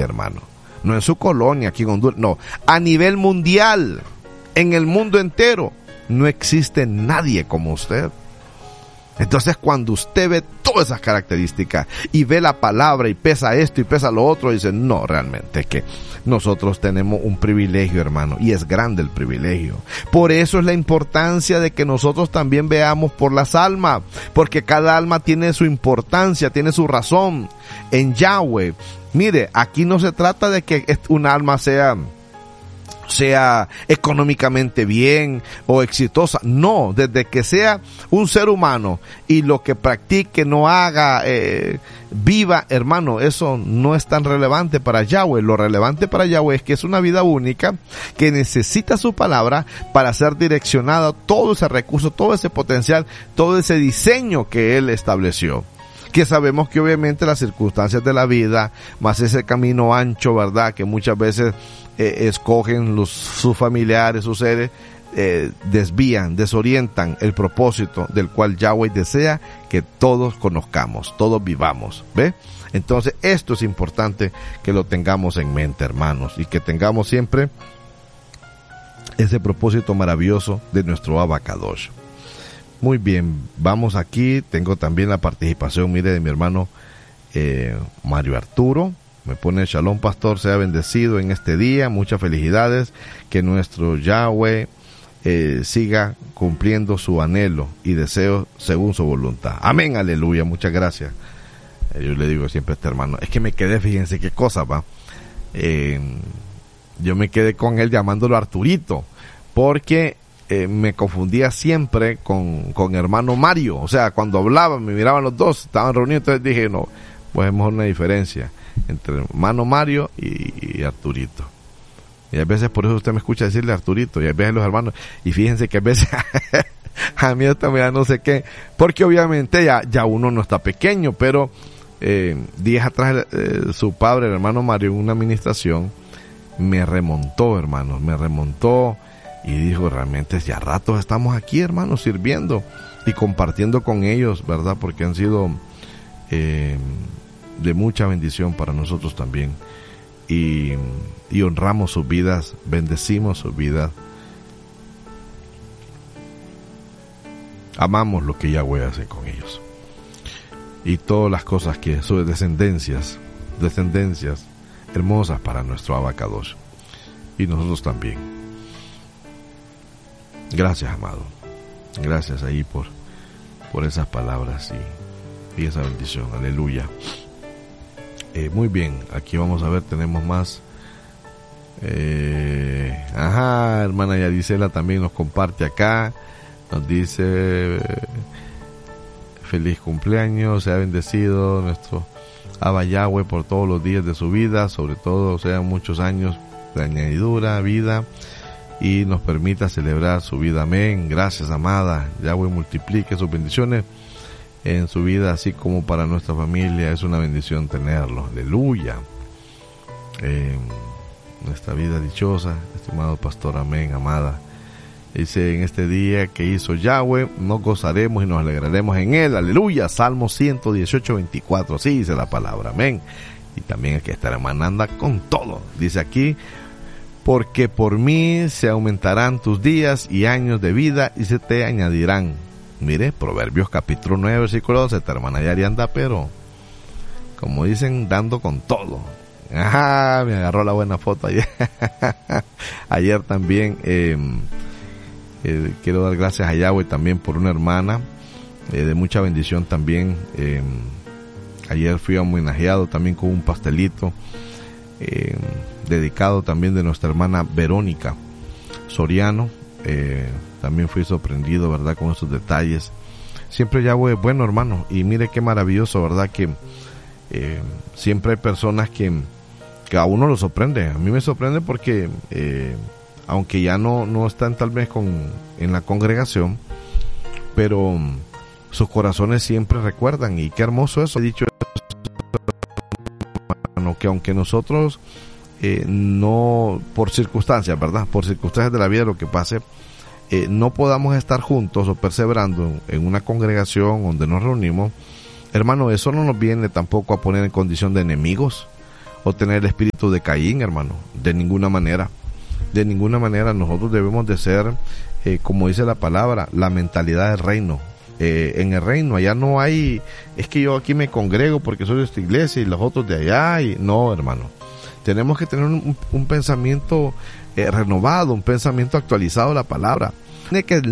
hermano. No en su colonia, aquí en Honduras, no. A nivel mundial, en el mundo entero, no existe nadie como usted. Entonces, cuando usted ve todas esas características y ve la palabra y pesa esto y pesa lo otro, dice, no, realmente es que nosotros tenemos un privilegio, hermano, y es grande el privilegio. Por eso es la importancia de que nosotros también veamos por las almas, porque cada alma tiene su importancia, tiene su razón en Yahweh. Mire, aquí no se trata de que un alma sea económicamente bien o exitosa. No, desde que sea un ser humano y lo que practique, no haga, viva, hermano, eso no es tan relevante para Yahweh. Lo relevante para Yahweh es que es una vida única que necesita su palabra para ser direccionada, todo ese recurso, todo ese potencial, todo ese diseño que Él estableció. Que sabemos que obviamente las circunstancias de la vida, más ese camino ancho, ¿verdad?, que muchas veces escogen sus familiares, sus seres, desvían, desorientan el propósito del cual Yahweh desea que todos conozcamos, todos vivamos, ¿ve? Entonces esto es importante que lo tengamos en mente, hermanos, y que tengamos siempre ese propósito maravilloso de nuestro Abba Kadosh. Muy bien, vamos aquí, tengo también la participación, mire, de mi hermano Mario Arturo. Me pone: Shalom, pastor, sea bendecido en este día, muchas felicidades, que nuestro Yahweh siga cumpliendo su anhelo y deseo según su voluntad. Amén, aleluya, muchas gracias. Yo le digo siempre a este hermano, es que me quedé, fíjense qué cosa, va. Yo me quedé con él llamándolo Arturito, porque me confundía siempre con hermano Mario. O sea, cuando hablaban, me miraban los dos, estaban reunidos, entonces dije, no, pues es mejor una diferencia entre hermano Mario y Arturito. Y a veces por eso usted me escucha decirle Arturito, y a veces los hermanos, y fíjense que a veces a mí esta me da no sé qué, porque obviamente ya uno no está pequeño, pero días atrás su padre, el hermano Mario, en una administración, me remontó, hermanos, y dijo, realmente ya ratos estamos aquí, hermanos, sirviendo y compartiendo con ellos, ¿verdad? Porque han sido de mucha bendición para nosotros también, y honramos sus vidas, bendecimos sus vidas, amamos lo que Yahweh hace con ellos y todas las cosas que sus descendencias hermosas para nuestro Abba Kadosh, y nosotros también. Gracias, amado, gracias ahí por esas palabras y esa bendición, aleluya. Muy bien, aquí vamos a ver, tenemos más. Hermana Yadisela también nos comparte acá, nos dice: feliz cumpleaños, sea bendecido nuestro Abba Yahweh por todos los días de su vida, sobre todo sean muchos años de añadidura, vida, y nos permita celebrar su vida. Amén. Gracias, amada. Yahweh multiplique sus bendiciones en su vida, así como para nuestra familia. Es una bendición tenerlo. Aleluya. Nuestra vida dichosa, estimado pastor. Amén, amada. Dice: en este día que hizo Yahweh, nos gozaremos y nos alegraremos en él. Aleluya. Salmo 118, 24. Así dice la palabra. Amén. Y también aquí esta hermana anda con todo. Dice aquí: porque por mí se aumentarán tus días y años de vida y se te añadirán. Mire, Proverbios capítulo 9, versículo 12. Esta hermana Yari anda, pero como dicen, dando con todo. Ajá, me agarró la buena foto ayer. Ayer también quiero dar gracias a Yahweh también por una hermana de mucha bendición también. Ayer fui homenajeado también con un pastelito dedicado también de nuestra hermana Verónica Soriano. También fui sorprendido, ¿verdad?, con esos detalles. Siempre Yahweh es bueno, hermano, y mire qué maravilloso, ¿verdad?, que siempre hay personas que a uno lo sorprende. A mí me sorprende porque aunque ya no están tal vez en la congregación, pero sus corazones siempre recuerdan, y qué hermoso eso. He dicho, hermano, que aunque nosotros no, por circunstancias, ¿verdad?, por circunstancias de la vida, lo que pase, no podamos estar juntos o perseverando en una congregación donde nos reunimos, hermano, eso no nos viene tampoco a poner en condición de enemigos o tener el espíritu de Caín, hermano. De ninguna manera. De ninguna manera. Nosotros debemos de ser, como dice la palabra, la mentalidad del reino. En el reino, allá no hay, es que yo aquí me congrego porque soy de esta iglesia y los otros de allá, y no, hermano. Tenemos que tener un pensamiento renovado, un pensamiento actualizado de la palabra. Tiene que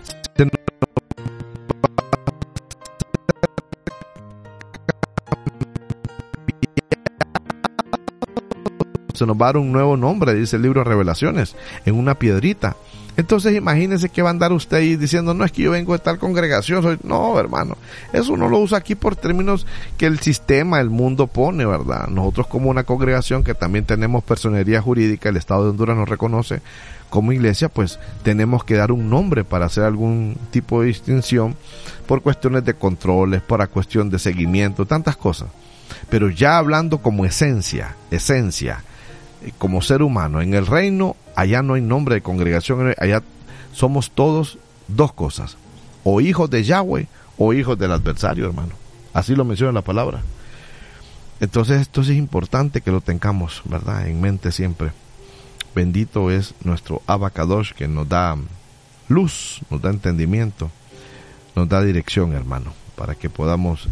se nos va a dar un nuevo nombre, dice el libro de Revelaciones, en una piedrita. Entonces imagínense que va a andar usted ahí diciendo, no, es que yo vengo de tal congregación. No, hermano, eso no lo usa aquí por términos que el sistema, el mundo pone, ¿verdad? Nosotros como una congregación que también tenemos personería jurídica, el Estado de Honduras nos reconoce como iglesia, pues tenemos que dar un nombre para hacer algún tipo de distinción por cuestiones de controles, para cuestión de seguimiento, tantas cosas. Pero ya hablando como esencia, como ser humano, en el reino, allá no hay nombre de congregación, allá somos todos dos cosas, o hijos de Yahweh o hijos del adversario, hermano. Así lo menciona la palabra. Entonces esto es importante que lo tengamos, ¿verdad?, en mente siempre. Bendito es nuestro Abacadosh, que nos da luz, nos da entendimiento, nos da dirección, hermano, para que podamos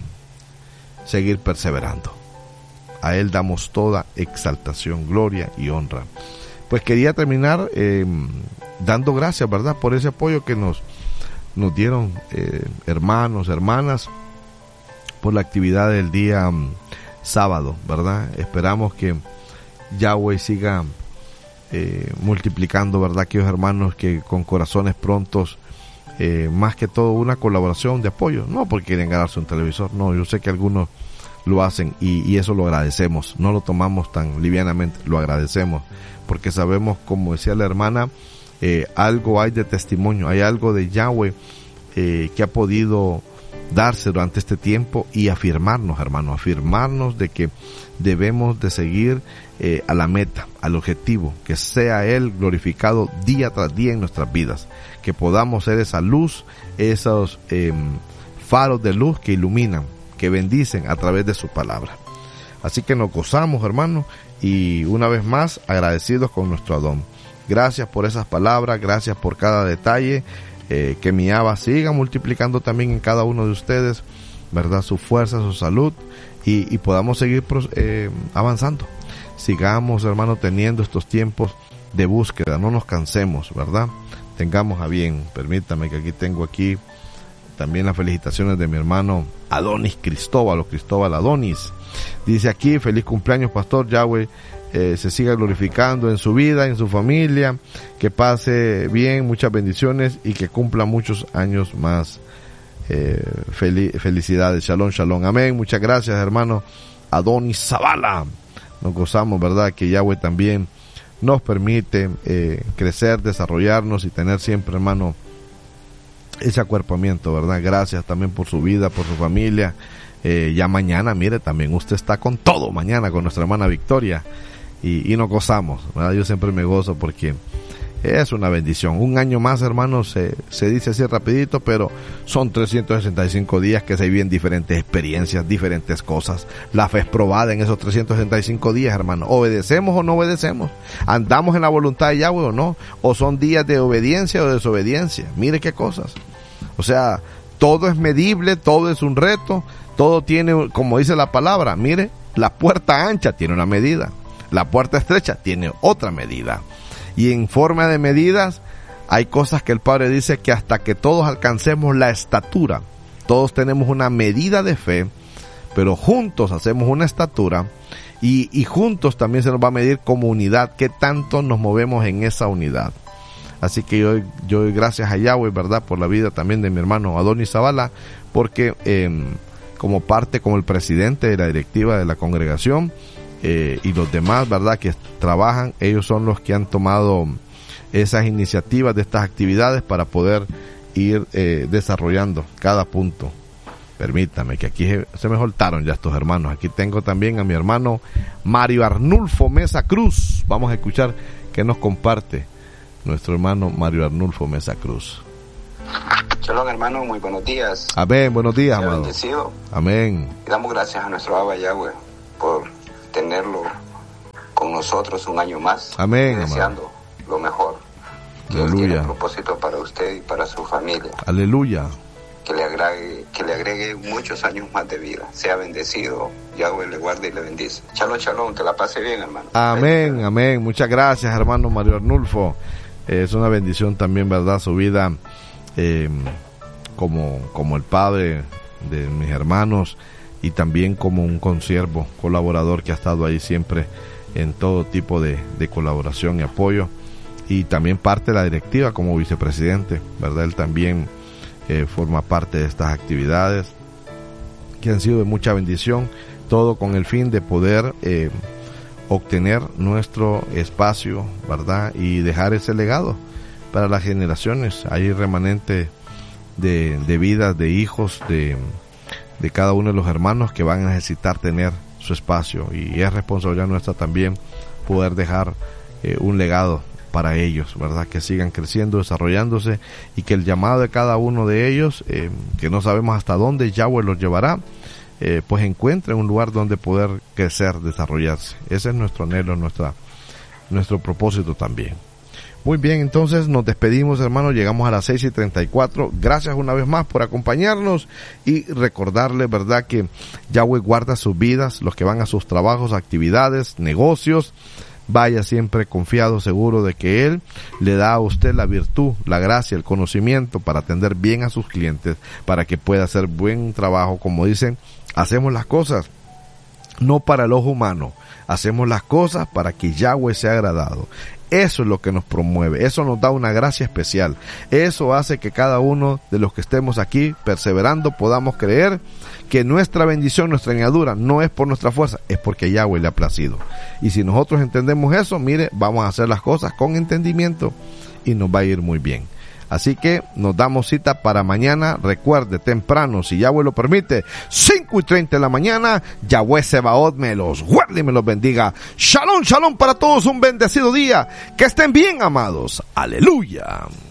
seguir perseverando. A Él damos toda exaltación, gloria y honra. Pues quería terminar dando gracias, ¿verdad?, por ese apoyo que nos dieron hermanos, hermanas, por la actividad del día sábado, ¿verdad? Esperamos que Yahweh siga multiplicando, ¿verdad?, aquellos hermanos que con corazones prontos, más que todo una colaboración de apoyo, no porque quieren ganarse un televisor, no, yo sé que algunos lo hacen y eso lo agradecemos, no lo tomamos tan livianamente, lo agradecemos, porque sabemos, como decía la hermana, algo hay de testimonio, hay algo de Yahweh que ha podido darse durante este tiempo y afirmarnos, hermano, afirmarnos de que debemos de seguir a la meta, al objetivo, que sea Él glorificado día tras día en nuestras vidas, que podamos ser esa luz, esos faros de luz que iluminan, que bendicen a través de su palabra. Así que nos gozamos, hermano, y una vez más agradecidos con nuestro Adón. Gracias por esas palabras, gracias por cada detalle, que mi Abba siga multiplicando también en cada uno de ustedes, ¿verdad?, su fuerza, su salud, y podamos seguir avanzando. Sigamos, hermano, teniendo estos tiempos de búsqueda, no nos cansemos, ¿verdad? Tengamos a bien. Permítame que aquí tengo también las felicitaciones de mi hermano Adonis Cristóbal, o Cristóbal Adonis. Dice aquí, feliz cumpleaños, pastor. Yahweh se siga glorificando en su vida, en su familia, que pase bien, muchas bendiciones y que cumpla muchos años más. Felicidades, shalom, shalom, amén. Muchas gracias, hermano Adonis Zavala. Nos gozamos, ¿verdad?, que Yahweh también nos permite crecer, desarrollarnos y tener siempre, hermano, ese acuerpamiento, ¿verdad? Gracias también por su vida, por su familia. Ya mañana, mire, también usted está con todo mañana con nuestra hermana Victoria y nos gozamos, ¿verdad? Yo siempre me gozo porque es una bendición. Un año más, hermanos, se dice así rapidito, pero son 365 días que se viven diferentes experiencias, diferentes cosas. La fe es probada en esos 365 días, hermano. ¿Obedecemos o no obedecemos? ¿Andamos en la voluntad de Yahweh o no? ¿O son días de obediencia o desobediencia? Mire qué cosas. O sea, todo es medible, todo es un reto, todo tiene, como dice la palabra, mire, la puerta ancha tiene una medida, la puerta estrecha tiene otra medida. Y en forma de medidas, hay cosas que el Padre dice que hasta que todos alcancemos la estatura, todos tenemos una medida de fe, pero juntos hacemos una estatura y juntos también se nos va a medir como unidad, qué tanto nos movemos en esa unidad. Así que yo doy gracias a Yahweh, ¿verdad?, por la vida también de mi hermano Adonis Zavala, porque como el presidente de la directiva de la congregación, y los demás, ¿verdad?, que trabajan, ellos son los que han tomado esas iniciativas de estas actividades para poder ir desarrollando cada punto. Permítame que aquí se me soltaron ya estos hermanos. Aquí tengo también a mi hermano Mario Arnulfo Mesa Cruz. Vamos a escuchar qué nos comparte nuestro hermano Mario Arnulfo Mesa Cruz. Shalom, hermano, muy buenos días. Amén, buenos días, sea amado. Bendecido. Amén. Y damos gracias a nuestro Abba Yahweh por tener tenerlo con nosotros un año más. Amén. Deseando lo mejor. Dios Aleluya. tiene un propósito para usted y para su familia. Aleluya. Que le agregue muchos años más de vida. Sea bendecido. Yahweh le guarde y le bendice. Shalom, shalom. Que la pase bien, hermano. Amén, amén. Muchas gracias, hermano Mario Arnulfo. Es una bendición también, ¿verdad? Su vida como el padre de mis hermanos y también como un consiervo, colaborador que ha estado ahí siempre en todo tipo de colaboración y apoyo, y también parte de la directiva como vicepresidente, ¿verdad? Él también forma parte de estas actividades que han sido de mucha bendición, todo con el fin de poder obtener nuestro espacio, ¿verdad? Y dejar ese legado para las generaciones. Hay remanente de vidas, de hijos, de cada uno de los hermanos que van a necesitar tener su espacio, y es responsabilidad nuestra también poder dejar un legado para ellos, ¿verdad? Que sigan creciendo, desarrollándose, y que el llamado de cada uno de ellos, que no sabemos hasta dónde Yahweh los llevará, pues encuentren un lugar donde poder crecer, desarrollarse. Ese es nuestro anhelo, nuestro propósito también. Muy bien, entonces nos despedimos, hermanos. Llegamos a las 6:34. Gracias una vez más por acompañarnos, y recordarles, ¿verdad?, que Yahweh guarda sus vidas, los que van a sus trabajos, actividades, negocios. Vaya siempre confiado, seguro de que Él le da a usted la virtud, la gracia, el conocimiento para atender bien a sus clientes, para que pueda hacer buen trabajo. Como dicen, hacemos las cosas no para el ojo humano, hacemos las cosas para que Yahweh sea agradado. Eso es lo que nos promueve, eso nos da una gracia especial, eso hace que cada uno de los que estemos aquí perseverando podamos creer que nuestra bendición, nuestra añadidura no es por nuestra fuerza, es porque Yahweh le ha placido. Y si nosotros entendemos eso, mire, vamos a hacer las cosas con entendimiento y nos va a ir muy bien. Así que nos damos cita para mañana. Recuerde, temprano, si Yahweh lo permite, 5:30 de la mañana. Yahweh Sebaot me los guarde y me los bendiga. Shalom, shalom para todos, un bendecido día. Que estén bien, amados. Aleluya.